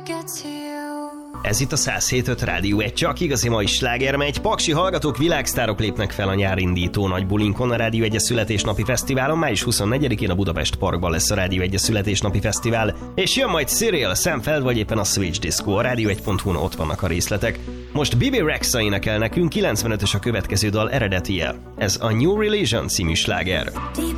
Ez itt a 107.5 Rádió, egy csak igazi mai sláger megy. Paksi hallgatók, világsztárok lépnek fel a nyárindító nagy bulinkon. A Rádió 1 születésnapi fesztiválon május 24-én a Budapest Parkban lesz a Rádió 1 születésnapi fesztivál, és jön majd Cyril, Sam Feld vagy éppen a Switch Disco. A Rádió1.hu-n ott vannak a részletek. Most Bibi Rexha énekel nekünk, 95-ös a következő dal eredetie. Ez a New Religion című sláger.